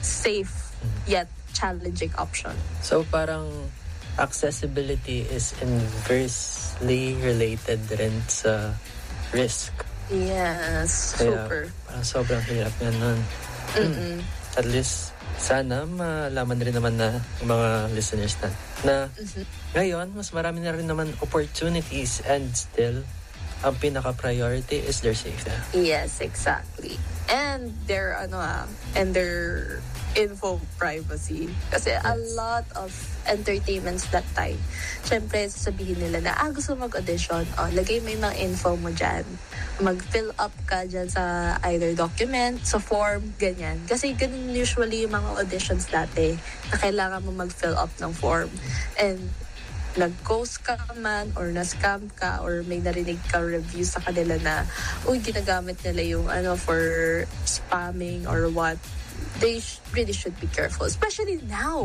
safe yet challenging option. So parang accessibility is inversely related rin sa risk. Yes, Kaya, super. Parang sobrang hirap nga nun. At least, sana malaman rin naman na yung mga listeners na ngayon, mas marami na rin naman opportunities and still, ang pinaka-priority is their safety. Yes, exactly. And their info privacy. Kasi a lot of entertainments that time, syempre sasabihin nila na, gusto mag-audition, lagay mo yung mga info mo dyan. Mag-fill up ka dyan sa either document, sa form, ganyan. Kasi ganun usually yung mga auditions dati, na kailangan mo mag-fill up ng form. And nag-ghost ka man or na-scam ka or may narinig ka review sa kanila na ginagamit nila yung for spamming or what, they really should be careful, especially now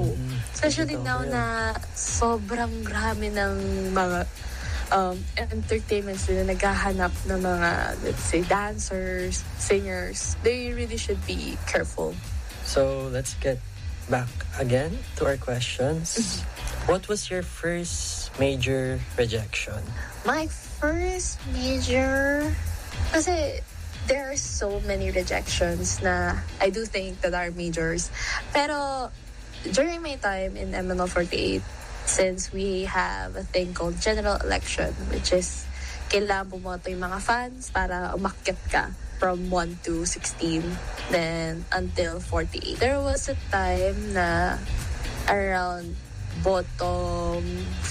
na sobrang grami ng mga entertainments na naghahanap ng mga, let's say, dancers, singers. They really should be careful. So let's get back again to our questions. What was your first major rejection? My first major, kasi there are so many rejections na I do think that are majors. Pero during my time in MNL48, since we have a thing called general election, which is kailangan bumoto yung mga fans para umakyat ka from 1 to 16, then until 48. There was a time na around bottom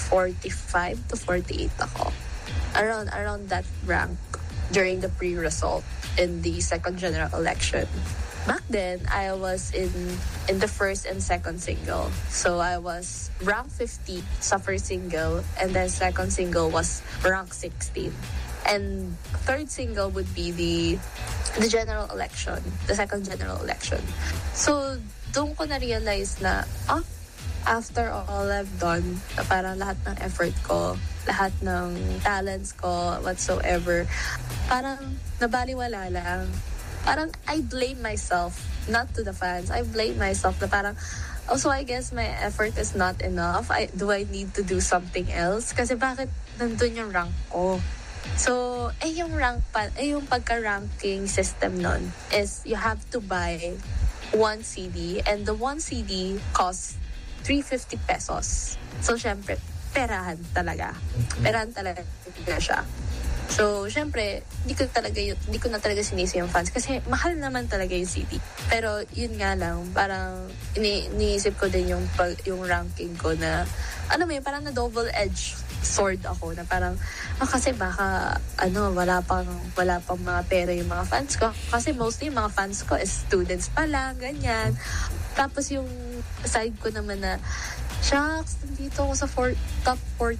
45 to 48 ako. Around that rank during the pre-result in the second general election. Back then, I was in the first and second single. So I was rank 50 sa first single, and then second single was rank 16. And third single would be the general election, the second general election. So doon ko na-realize na, after all I've done, parang lahat ng effort ko, lahat ng talents ko, whatsoever, parang nabaliwala lang. Parang I blame myself, not to the fans. I blame myself na parang, so I guess my effort is not enough. Do I need to do something else? Kasi bakit nandun yung rank ko? So, yung pagka-ranking system nun is you have to buy one CD, and the one CD costs 350 pesos. So, syempre, perahan talaga. Perahan talaga siya. So, syempre, hindi ko na talaga sinisi yung fans kasi mahal naman talaga yung CD. Pero, yun nga lang, parang iniisip ko din yung ranking ko na, parang na double-edged sword ako na parang, kasi baka, wala pang mga pera yung mga fans ko. Kasi mostly yung mga fans ko is students pa lang, ganyan. Tapos yung side ko naman na, shucks, nandito ako sa top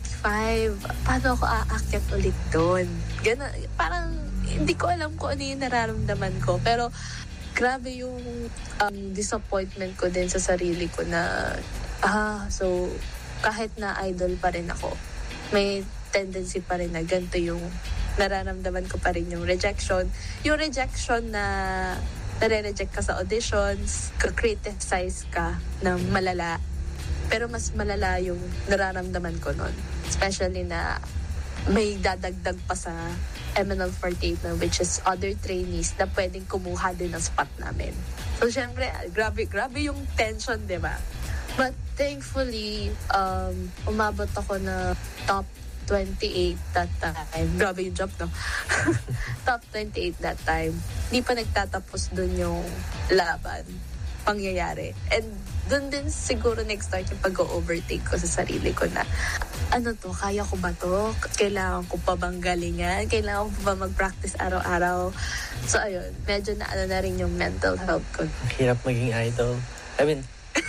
45. Paano ako aakyat ulit doon? Ganun, parang hindi ko alam kung ano yung nararamdaman ko. Pero grabe yung disappointment ko din sa sarili ko na, so kahit na idol pa rin ako, may tendency pa rin na ganito yung nararamdaman ko pa rin yung rejection. Yung rejection na nare-reject ka sa auditions, ka-criticize ka ng malala. Pero mas malala yung nararamdaman ko nun. Especially na may dadagdag pa sa MNL48 na, which is other trainees na pwedeng kumuha din ng spot namin. So, syempre, grabe yung tension, di ba? But thankfully, umabot ako na top 28 that time. Grabe yung jump, no? Top 28 that time. Hindi pa nagtatapos dun yung laban, pangyayari. And dun din siguro nag-start yung pag-overtake ko sa sarili ko na, kaya ko ba to? Kailangan ko pa bang galingan? Kailangan ko pa ba mag-practice araw-araw? So, ayun, medyo na rin yung mental health ko. Hirap maging idol. I mean,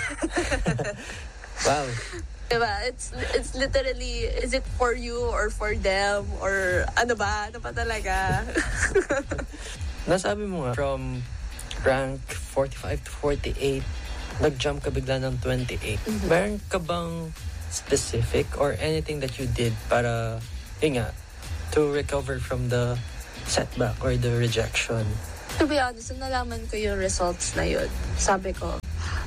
wow. Diba? It's literally, is it for you or for them? Or ano ba talaga? Nasabi mo nga, from rank 45 to 48, nag-jump ka bigla ng 28. Meron ka bang specific or anything that you did para, to recover from the setback or the rejection? To be honest, nalaman ko yung results na yun. Sabi ko,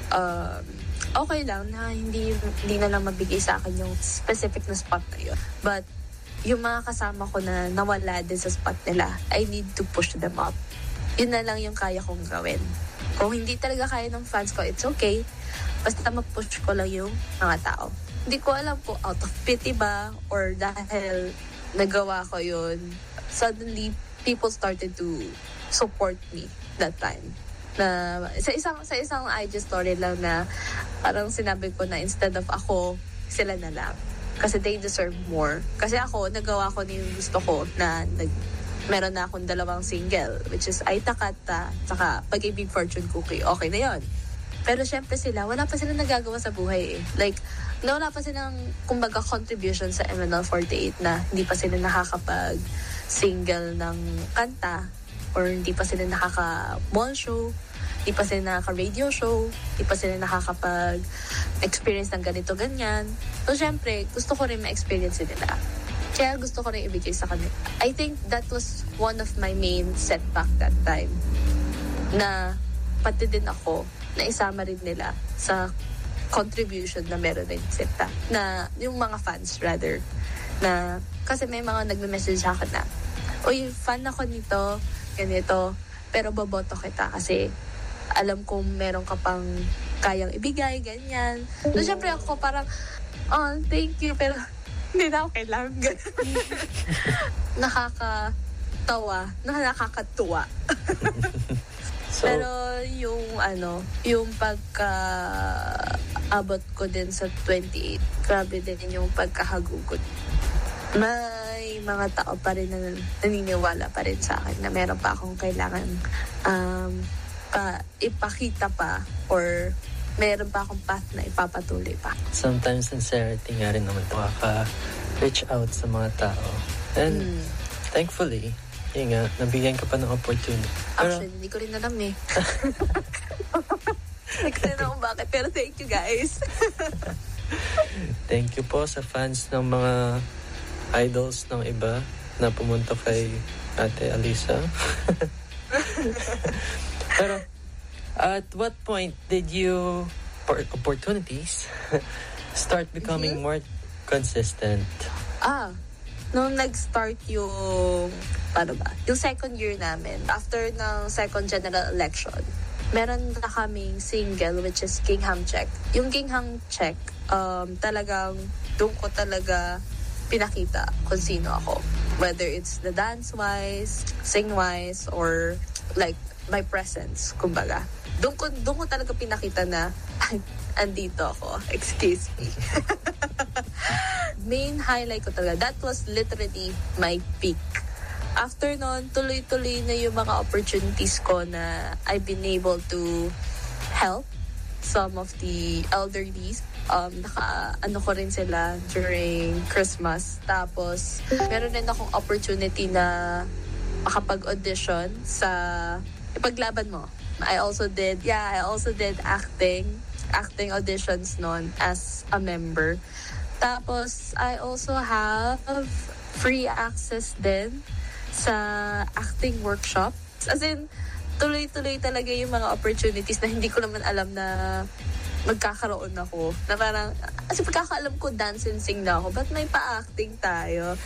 okay lang na hindi na lang mabigay sa akin yung specific na spot na yun. But yung mga kasama ko na nawala din sa spot nila, I need to push them up. Yun na lang yung kaya kong gawin. Kung hindi talaga kaya ng fans ko, it's okay. Basta ma-push ko lang yung mga tao. Hindi ko alam kung out of pity ba or dahil nagawa ko yun, suddenly people started to support me that time. Na sa isang IG story lang na parang sinabi ko na instead of ako, sila na lang. Kasi they deserve more. Kasi ako, nagawa ko na yung gusto ko na meron na akong 2 single, which is Ay Takata, saka Pag-ibig Fortune Cookie. Okay na yon. Pero syempre sila, wala pa silang nagagawa sa buhay eh. Like, wala pa silang, kumbaga, contribution sa MNL48 na hindi pa sila nakakapag-single ng kanta or hindi pa sila nakaka-mall show, hindi pa sila nakaka-radio show, hindi pa sila nakakapag-experience ng ganito-ganyan. So, syempre, gusto ko rin ma-experience nila. Kaya gusto ko rin ibigay sa kanila. I think that was one of my main setback that time. Na pati din ako, na isama rin nila sa contribution na meron rin sila. Na, yung mga fans rather. Na, kasi may mga nagme-message sa akin na, uy, fan ako nito, ganito, pero boboto kita kasi alam kong meron ka pang kayang ibigay, ganyan. So, syempre ako parang, oh, thank you, pero hindi na ako kailangan. Nakakatuwa. So, pero yung pagka-abot ko din sa 28, grabe din yung pagkahagugot. May mga tao pa rin na naniniwala pa rin sa akin na meron pa akong kailangan ipakita pa or meron pa akong path na ipapatuloy pa. Sometimes sincerity nga rin naman reach out sa mga tao. And thankfully, yun nga, nabigyan ka pa ng opportunity. Pero, actually, hindi ko rin alam eh. Hindi ko rin alam bakit, pero thank you guys. Thank you po sa fans ng mga idols ng iba na pumunta kay Ate Alisa. Pero, at what point did you, opportunities, start becoming more consistent? Nung nag-start yung, yung second year namin, after ng second general election, meron na kaming single which is Gingham Check. Yung Gingham Check, talagang doon ko talaga pinakita kung sino ako. Whether it's the dance-wise, sing-wise, or like my presence, kumbaga. Doon ko talaga pinakita na andito ako. Excuse me. Main highlight ko talaga. That was literally my peak. After nun, tuloy-tuloy na yung mga opportunities ko na I've been able to help some of the elderlies. Naka-ano ko rin sila during Christmas. Tapos, meron rin akong opportunity na makapag-audition sa Ipaglaban Mo. I also did acting auditions noon as a member. Tapos, I also have free access din sa acting workshop. As in, tuloy-tuloy talaga yung mga opportunities na hindi ko naman alam na magkakaroon ako. Na parang, kasi pagkakaalam ko dance and sing na ako, but may pa-acting tayo.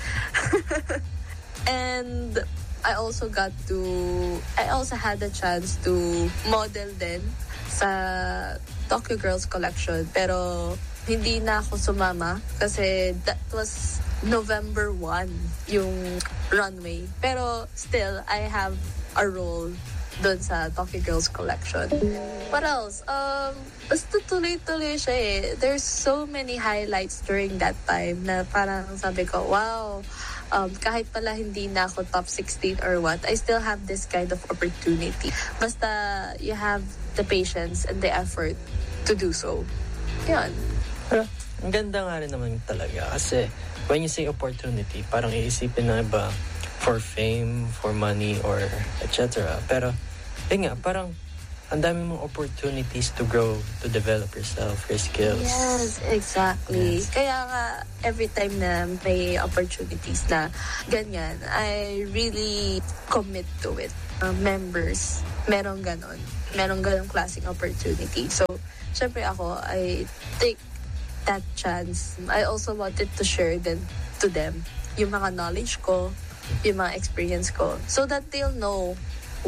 And I also had a chance to model din sa Tokyo Girls Collection. Pero hindi na ako sumama kasi that was November 1 yung runway. Pero still, I have a role doon sa Tokyo Girls Collection. What else? Basta tuloy-tuloy siya eh. There's so many highlights during that time na parang sabi ko, wow, kahit pala hindi na ako top 16 or what, I still have this kind of opportunity. Basta you have the patience and the effort to do so. Yan. Pero, ang ganda nga rin naman talaga kasi when you say opportunity, parang iisipin na iba for fame, for money, or etc. Pero, yun nga, parang ang dami mong opportunities to grow, to develop yourself, your skills. Yes, exactly. Yes. Kaya nga, every time na may opportunities na ganyan, I really commit to it. Members, merong ganon. merong ganong klaseng opportunity. So, syempre ako, I take that chance. I also wanted to share to them yung mga knowledge ko, yung mga experience ko, so that they'll know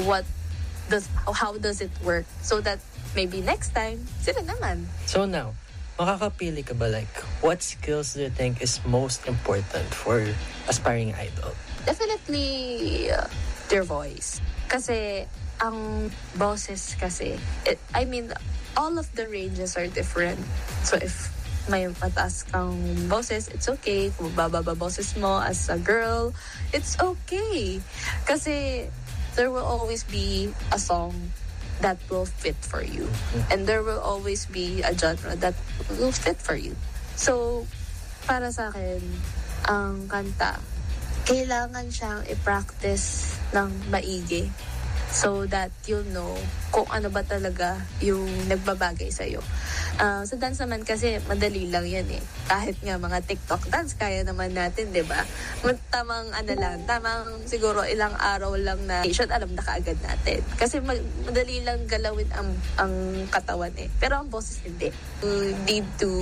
how does it work, so that maybe next time, sila naman. So now, makakapili ka ba, like, what skills do you think is most important for aspiring idol? Definitely, their voice. Kasi, ang boses kasi, all of the ranges are different. So, if may mataas kang boses, it's okay. Kung mababa boses mo as a girl, it's okay. Kasi, there will always be a song that will fit for you. And there will always be a genre that will fit for you. So, para sa akin, ang kanta, kailangan siyang i-practice ng maigi so that you'll know kung ano ba talaga yung nagbabagay sa'yo. Sa dance naman kasi, madali lang yan eh. Kahit nga mga TikTok dance, kaya naman natin, di ba? Tamang siguro ilang araw lang na alam na kaagad natin. Kasi madali lang galawin ang katawan eh. Pero ang boses hindi. You need to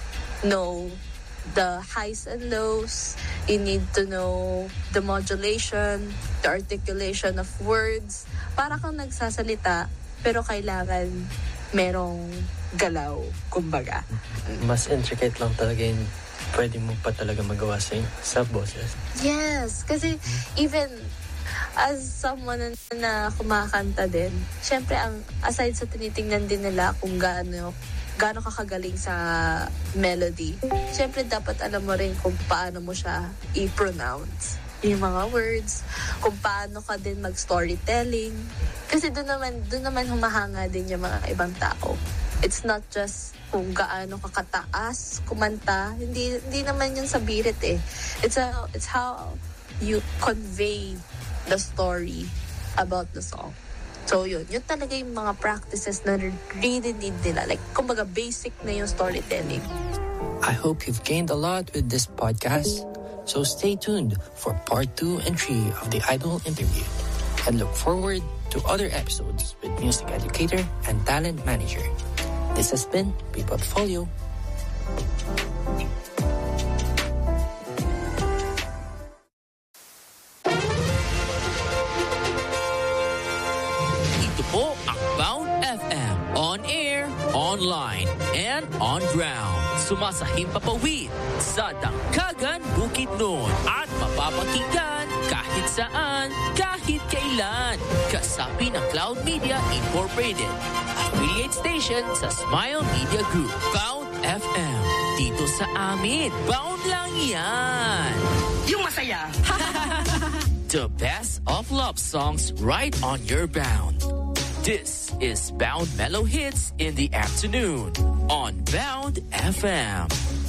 know the highs and lows. You need to know the modulation, the articulation of words. Para kang nagsasalita, pero kailangan merong galaw, kumbaga. Mas intricate lang talaga yung pwede mo pa talaga magawa sa boses. Yes, kasi even as someone na kumakanta din, syempre aside sa tinitingnan din nila kung gaano kakagaling sa melody, syempre dapat alam mo rin kung paano mo siya i-pronounce yung mga words, kung paano ka din mag-storytelling. Kasi doon naman humahanga din yung mga ibang tao. It's not just kung gaano ka kataas kumanta, hindi naman yun sa birit eh. It's how you convey the story about the song. So yun talaga yung mga practices na really need nila. Like, kumbaga basic na yung storytelling. I hope you've gained a lot with this podcast. So stay tuned for part 2 and 3 of the Idol interview. And look forward to other episodes with music educator and talent manager. This has been P-Portfolio. Ito po ang Bound FM. On air, online, and on ground. Sumasahim papawid sa Dangkagan, Bukidnon at mapapakinggan kahit saan, kahit kailan. Kasapi ng Cloud Media Incorporated. Affiliate station sa Smile Media Group. Bound FM. Dito sa amin. Bound lang yan. Yung masaya. The best of love songs right on your Bound. This is Bound Mellow Hits in the afternoon on Bound FM.